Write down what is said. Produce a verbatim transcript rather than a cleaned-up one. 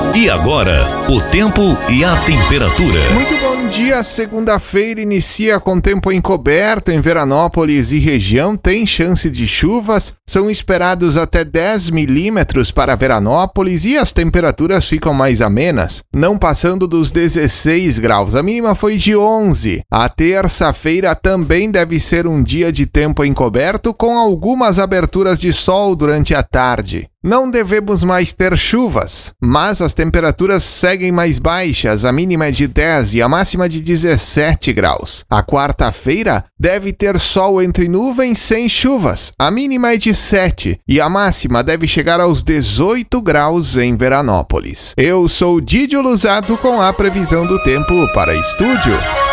E agora, o tempo e a temperatura. Muito bom dia, segunda-feira inicia com tempo encoberto em Veranópolis e região, tem chance de chuvas, são esperados até dez milímetros para Veranópolis e as temperaturas ficam mais amenas, não passando dos dezesseis graus, a mínima foi de onze. A terça-feira também deve ser um dia de tempo encoberto com algumas aberturas de sol durante a tarde. Não devemos mais ter chuvas, mas as temperaturas seguem mais baixas, a mínima é de dez e a máxima de dezessete graus. A quarta-feira deve ter sol entre nuvens sem chuvas, a mínima é de sete e a máxima deve chegar aos dezoito graus em Veranópolis. Eu sou Didio Luzato com a previsão do tempo para estúdio.